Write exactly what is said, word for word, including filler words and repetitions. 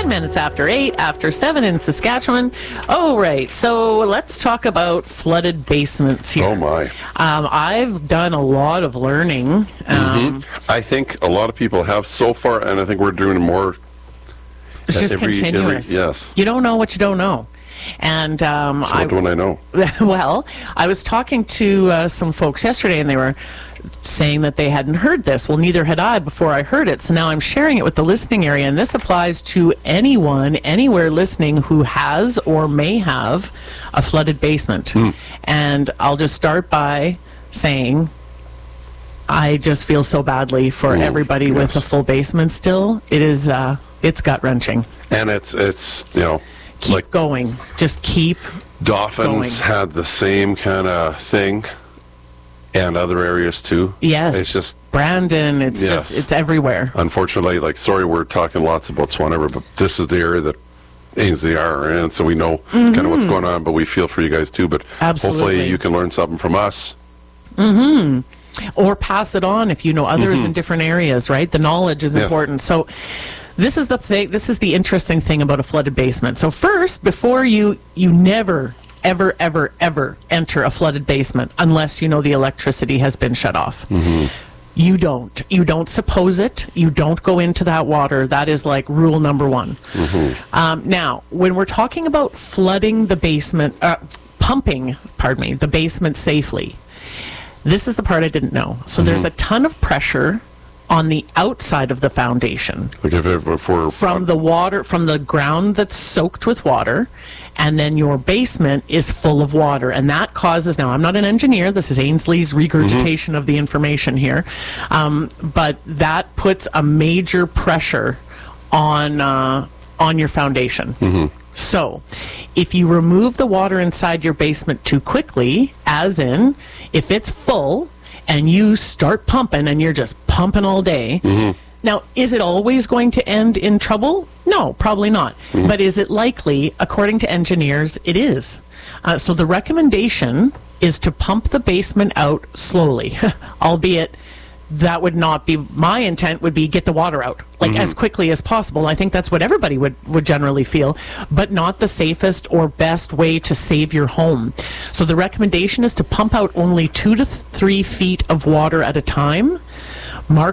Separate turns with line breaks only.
minutes after eight, after seven in Saskatchewan. Oh, right. So let's talk about flooded basements here.
Oh, my.
Um, I've done a lot of learning. Um,
mm-hmm. I think a lot of people have so far, and I think we're doing more.
It's just
every,
continuous.
Every, yes.
You don't know what you don't know. And um,
so what
I,
don't I know?
Well, I was talking to uh, some folks yesterday, and they were saying that they hadn't heard this. Well, neither had I before I heard it. So now I'm sharing it with the listening area, and this applies to anyone, anywhere listening who has or may have a flooded basement. Mm. And I'll just start by saying, I just feel so badly for mm, everybody yes. with a full basement still. It is, uh, it's gut-wrenching.
And it's, it's you know...
Keep
like
going. Just keep
Dauphin's
going.
had the same kind of thing, and other areas too.
Yes.
It's just
Brandon. It's
yes.
just it's everywhere.
Unfortunately, like sorry, we're talking lots about Swan River, but this is the area that Ainsley are in, so we know mm-hmm. kind of what's going on. But we feel for you guys too. But
Absolutely.
Hopefully, you can learn something from us.
Mm-hmm. Or pass it on if you know others mm-hmm. in different areas. Right. The knowledge is yes. important. So. This is the thing. This is the interesting thing about a flooded basement. So first, before you, you never, ever, ever, ever enter a flooded basement unless you know the electricity has been shut off. Mm-hmm. You don't. You don't suppose it. You don't go into that water. That is like rule number one. Mm-hmm. Um, now, when we're talking about flooding the basement, uh, pumping, pardon me, the basement safely, this is the part I didn't know. So mm-hmm. there's a ton of pressure on the outside of the foundation,
like if, if we're
from the water, from the ground that's soaked with water, and then your basement is full of water, and that causes. Now, I'm not an engineer. This is Ainsley's regurgitation mm-hmm. of the information here, um, but that puts a major pressure on uh, on your foundation. Mm-hmm. So, if you remove the water inside your basement too quickly, as in if it's full. And you start pumping, and you're just pumping all day. Mm-hmm. Now, is it always going to end in trouble? No, probably not. Mm-hmm. But is it likely? According to engineers, it is. Uh, so the recommendation is to pump the basement out slowly, albeit that would not be, my intent would be get the water out, like mm-hmm. as quickly as possible. I think that's what everybody would, would generally feel, but not the safest or best way to save your home. So the recommendation is to pump out only two to th- three feet of water at a time.